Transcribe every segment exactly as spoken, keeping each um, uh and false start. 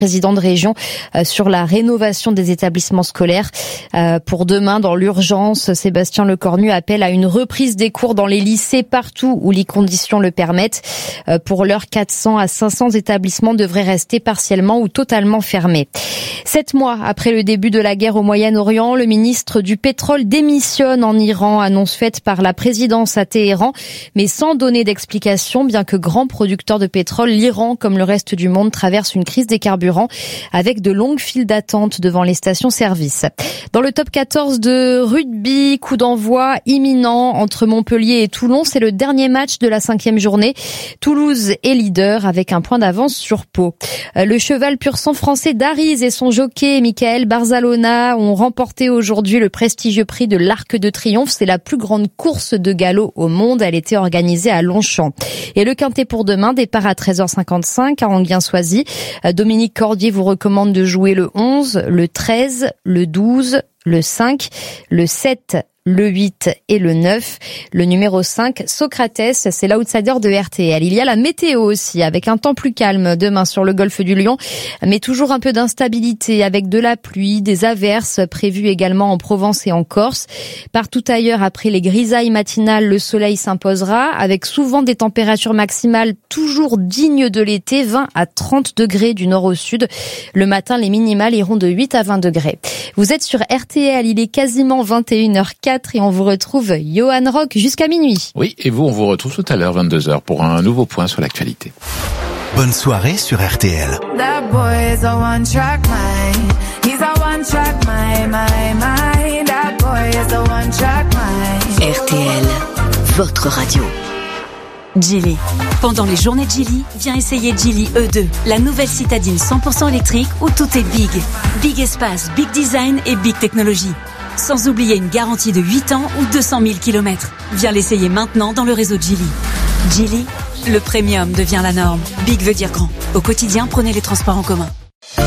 président de région euh, sur la rénovation des établissements scolaires. Euh, pour demain, dans l'urgence, Sébastien Lecornu appelle à une reprise des cours dans les lycées partout où les conditions le permettent. Euh, pour l'heure, quatre cents à cinq cents établissements devraient rester partiellement ou totalement fermés. Sept mois après le début de la guerre au Moyen-Orient, le ministre du pétrole démissionne en Iran, annonce faite par la présidence à Téhéran, mais sans donner d'explication, bien que grand producteur de pétrole, l'Iran, comme le reste du monde, traverse une crise des carburants avec de longues files d'attente devant les stations-service. Dans le top quatorze de rugby, coup d'envoi imminent entre Montpellier et Toulon. C'est le dernier match de la cinquième journée. Toulouse est leader avec un point d'avance sur Pau. Le cheval pur sang français Dariz et son jockey Michael Barzalona ont remporté aujourd'hui le prestigieux prix de l'Arc de Triomphe. C'est la plus grande course de galop au monde. Elle était organisée à Longchamp. Et le quintet pour demain, départ à treize heures cinquante-cinq à Anguien-Soisy. Dominique Cordier vous recommande de jouer le onze, le treize, le douze, le cinq, le sept, le huit et le neuf. Le numéro cinq, Socrates, c'est l'outsider de R T L. Il y a la météo aussi, avec un temps plus calme demain sur le golfe du Lion, mais toujours un peu d'instabilité avec de la pluie, des averses prévues également en Provence et en Corse. Partout ailleurs, après les grisailles matinales, le soleil s'imposera, avec souvent des températures maximales toujours dignes de l'été, vingt à trente degrés du nord au sud. Le matin, les minimales iront de huit à vingt degrés. Vous êtes sur R T L, il est quasiment vingt et une heures quatre et on vous retrouve Johan Rock jusqu'à minuit. Oui, et vous, on vous retrouve tout à l'heure, vingt-deux heures, pour un nouveau point sur l'actualité. Bonne soirée sur R T L. That boy is a one track mind. He's a one track mind, my, my. That boy is a one track mind. R T L, votre radio. Geely. Pendant les journées Geely, viens essayer Geely E deux, la nouvelle citadine cent pour cent électrique où tout est big. Big espace, big design et big technologie. Sans oublier une garantie de huit ans ou deux cent mille kilomètres. Viens l'essayer maintenant dans le réseau Geely. Geely, le premium devient la norme. Big veut dire grand. Au quotidien, prenez les transports en commun. R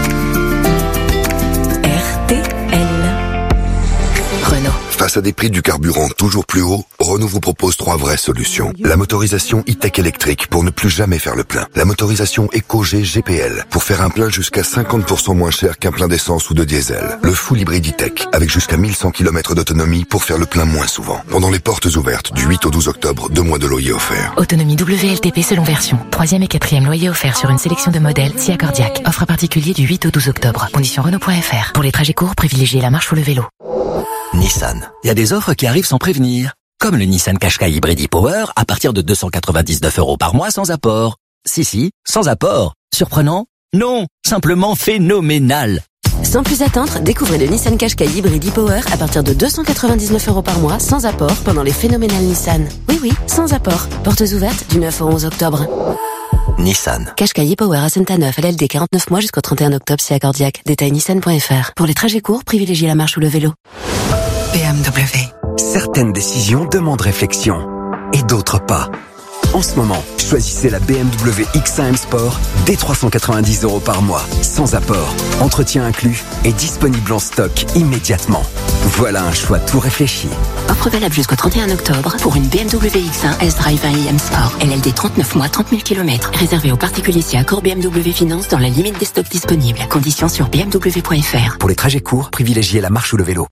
T L. Renault. Face à des prix du carburant toujours plus hauts, Renault vous propose trois vraies solutions. La motorisation e-tech électrique pour ne plus jamais faire le plein. La motorisation EcoG G P L pour faire un plein jusqu'à cinquante pour cent moins cher qu'un plein d'essence ou de diesel. Le full hybride e-tech avec jusqu'à mille cent kilomètres d'autonomie pour faire le plein moins souvent. Pendant les portes ouvertes du huit au douze octobre, deux mois de loyer offert. Autonomie W L T P selon version. Troisième et quatrième loyer offert sur une sélection de modèles si accordiaque. Offre particulier du huit au douze octobre. Conditions Renault point F R. Pour les trajets courts, privilégiez la marche ou le vélo. Nissan. Il y a des offres qui arrivent sans prévenir. Comme le Nissan Qashqai Hybrid e-Power à partir de deux cent quatre-vingt-dix-neuf euros par mois sans apport. Si, si, sans apport. Surprenant? Non, simplement phénoménal. Sans plus attendre, découvrez le Nissan Qashqai Hybrid e-Power à partir de deux cent quatre-vingt-dix-neuf euros par mois sans apport pendant les phénoménales Nissan. Oui, oui, sans apport. Portes ouvertes du neuf au onze octobre. Nissan. Qashqai e-Power à Saint-Aneuf, L L D quarante-neuf mois jusqu'au trente et un octobre si accordiaque. Détail nissan point F R. Pour les trajets courts, privilégiez la marche ou le vélo. B M W. Certaines décisions demandent réflexion et d'autres pas. En ce moment, choisissez la B M W X un M Sport dès trois cent quatre-vingt-dix euros par mois, sans apport, entretien inclus et disponible en stock immédiatement. Voilà un choix tout réfléchi. Offre valable jusqu'au trente et un octobre pour une B M W X un S-Drive un i M Sport. L L D trente-neuf mois, trente mille kilomètres. Réservé aux particuliers si accord B M W Finance dans la limite des stocks disponibles. Conditions sur b m w point f r. Pour les trajets courts, privilégiez la marche ou le vélo.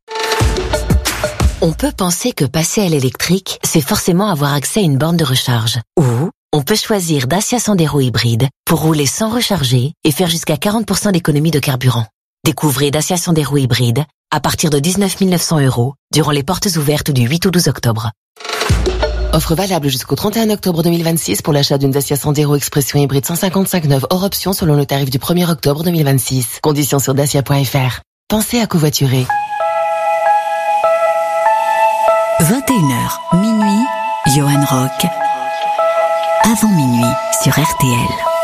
On peut penser que passer à l'électrique, c'est forcément avoir accès à une borne de recharge. Ou on peut choisir Dacia Sandero hybride pour rouler sans recharger et faire jusqu'à quarante pour cent d'économie de carburant. Découvrez Dacia Sandero hybride à partir de dix-neuf mille neuf cents euros durant les portes ouvertes du huit au douze octobre. Offre valable jusqu'au trente et un octobre deux mille vingt-six pour l'achat d'une Dacia Sandero Expression hybride cent cinquante-cinq neuve hors option selon le tarif du premier octobre deux mille vingt-six. Conditions sur dacia point f r. Pensez à covoiturer. vingt et une heures, minuit, Johan Rock. Avant minuit sur R T L.